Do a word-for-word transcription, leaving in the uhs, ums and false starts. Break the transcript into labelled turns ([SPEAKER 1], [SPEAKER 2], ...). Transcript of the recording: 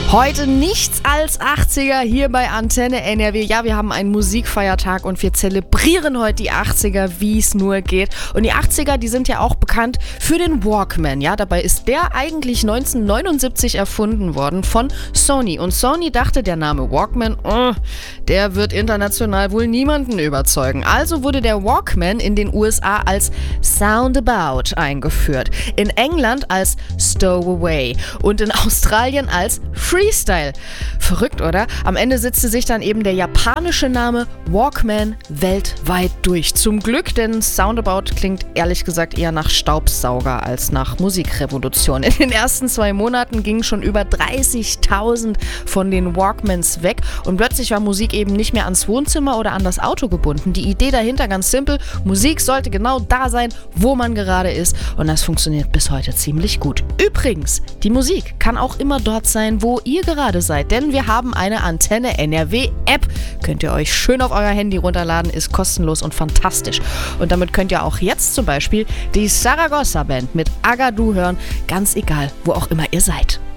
[SPEAKER 1] Heute nichts als achtziger hier bei Antenne N R W. Ja, wir haben einen Musikfeiertag und wir zelebrieren heute die achtziger, wie es nur geht. Und die achtziger, die sind ja auch bekannt für den Walkman. Ja, dabei ist der eigentlich neunzehnhundertneunundsiebzig erfunden worden von Sony. Und Sony dachte, der Name Walkman, oh, der wird international wohl niemanden überzeugen. Also wurde der Walkman in den U S A als Soundabout eingeführt, in England als Stowaway und in Australien als Freestyle. Verrückt, oder? Am Ende setzte sich dann eben der japanische Name Walkman weltweit durch. Zum Glück, denn Soundabout klingt ehrlich gesagt eher nach Staubsauger als nach Musikrevolution. In den ersten zwei Monaten gingen schon über dreißigtausend von den Walkmans weg und plötzlich war Musik eben nicht mehr ans Wohnzimmer oder an das Auto gebunden. Die Idee dahinter ganz simpel: Musik sollte genau da sein, wo man gerade ist, und das funktioniert bis heute ziemlich gut. Übrigens, die Musik kann auch immer dort sein, wo ihr gerade seid, denn wir haben eine Antenne N R W App. Könnt ihr euch schön auf euer Handy runterladen, ist kostenlos und fantastisch. Und damit könnt ihr auch jetzt zum Beispiel die Saragossa Band mit Agadou hören, ganz egal, wo auch immer ihr seid.